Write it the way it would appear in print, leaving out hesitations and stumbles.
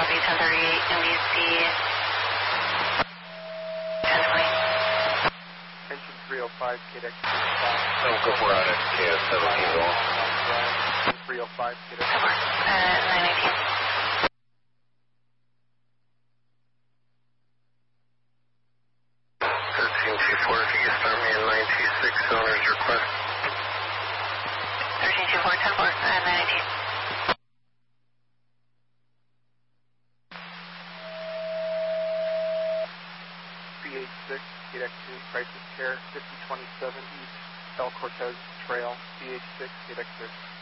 copy 1038 NBC 1020. Engine 305, KDX 5. Oh, go for it at KS17 going. 305, KDX 918. 1324, if you can start me in 926, owner's request. 1324, 10-4, 918. CH6, KDX 2, crisis care, 5027 East El Cortez Trail, CH6, KDX 6.